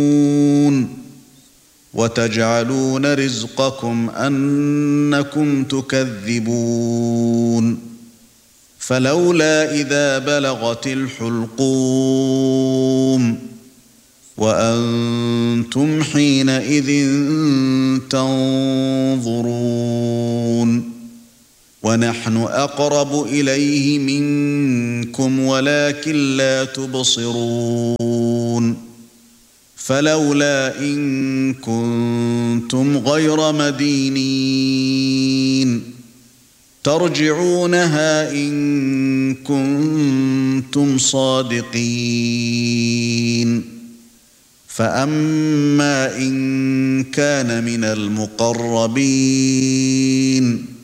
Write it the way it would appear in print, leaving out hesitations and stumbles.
وتجعلون رزقكم أنكم تكذبون فلولا إذا بلغت الحلقوم وأنتم حينئذ تنظرون ونحن أقرب إليه منكم ولكن لا تبصرون فلولا إن كنتم غير مدينين ترجعونها إن كنتم صادقين فأما إن كان من المقربين